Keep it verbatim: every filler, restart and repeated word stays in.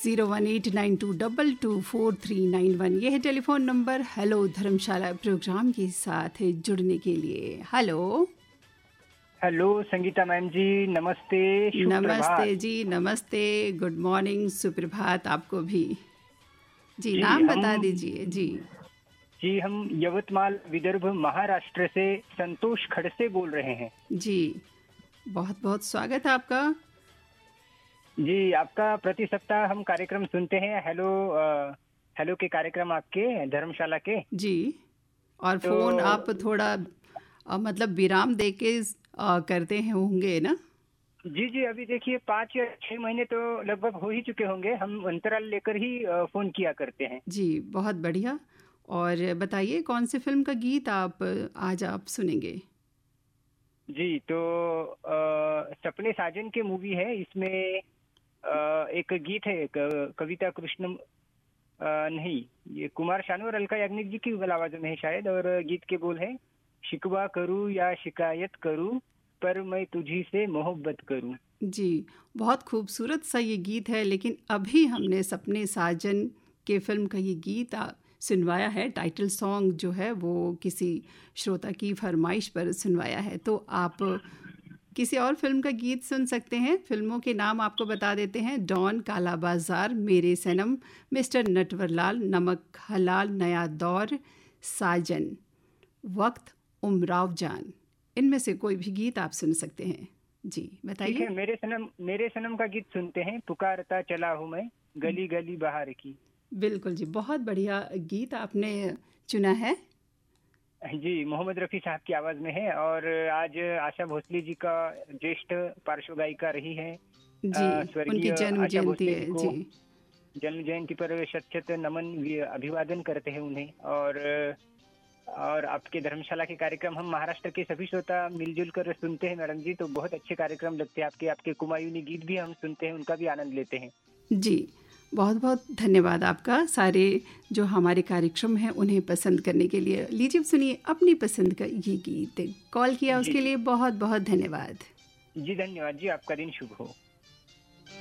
Zero one eight nine to double two four three nine one ये है telephone number hello धर्मशाला programme के साथ जुड़ने के लिए। हेलो हेलो संगीता मैम जी, नमस्ते। नमस्ते जी, नमस्ते, गुड मॉर्निंग, सुप्रभात आपको भी जी। जी नाम हम बता दीजिए जी। जी हम यवतमाल विदर्भ महाराष्ट्र से संतोष खड़से बोल रहे हैं। जी बहुत बहुत स्वागत है आपका। जी आपका प्रति सप्ताह हम कार्यक्रम सुनते हैं, हेलो अ, हेलो के कार्यक्रम आपके धर्मशाला के। जी और तो फ़ोन आप थोड़ा अ, मतलब विराम दे के अ, करते हैं होंगे ना। जी जी अभी देखिए पाँच या छः महीने तो लगभग हो ही चुके होंगे, हम अंतराल लेकर ही अ, फोन किया करते हैं। जी बहुत बढ़िया। और बताइए कौन सी फिल्म का गीत आप आज आप सुनेंगे। जी तो अ, सपने साजन के मूवी है, इसमें अ, एक गीत है, क- कविता कृष्ण अ, नहीं, ये कुमार शानू और अलका याग्निक जी की आवाज़ों में है शायद, और गीत के बोल है, शिकवा करूँ या शिकायत करूँ पर मैं तुझी से मोहब्बत करूँ। जी बहुत खूबसूरत सा ये गीत है, लेकिन अभी हमने सपने साजन के फिल्म का ये गीत आ, सुनवाया है। टाइटल सॉन्ग जो है वो किसी श्रोता की फरमाइश पर सुनवाया है। तो आप किसी और फिल्म का गीत सुन सकते हैं। फिल्मों के नाम आपको बता देते हैं, डॉन, काला बाजार, मेरे सनम, मिस्टर नटवरलाल, नमक हलाल, नया दौर, साजन, वक्त, उमराव जान। इनमें से कोई भी गीत आप सुन सकते हैं। जी ठीक है, बताइए। मेरे सनम मेरे सनम का गीत सुनते हैं, पुकारता चला हूँ मैं गली गली बहार की। बिल्कुल जी, बहुत बढ़िया गीत आपने चुना है। जी मोहम्मद रफ़ी साहब की आवाज़ में है, और आज आशा भोसले जी का ज्येष्ठ पार्श्व गायिका रही है, जी अ, स्वर्गीय उनकी जन्म आशा जयंती भोसले जी है को जी। जन्म जयंती पर शत शत नमन वि- अभिवादन करते हैं उन्हें। और और आपके धर्मशाला के कार्यक्रम हम महाराष्ट्र के सभी श्रोता मिलजुल कर सुनते हैं मैडम जी, तो बहुत अच्छे कार्यक्रम लगते हैं आपके। आपके कुमायूनी गीत भी हम सुनते हैं, उनका भी आनंद लेते हैं। जी बहुत बहुत धन्यवाद आपका, सारे जो हमारे कार्यक्रम हैं उन्हें पसंद करने के लिए। लीजिए सुनिए अपनी पसंद का ये गीत। कॉल किया जी उसके जी लिए बहुत बहुत धन्यवाद। जी धन्यवाद जी, आपका दिन शुभ हो।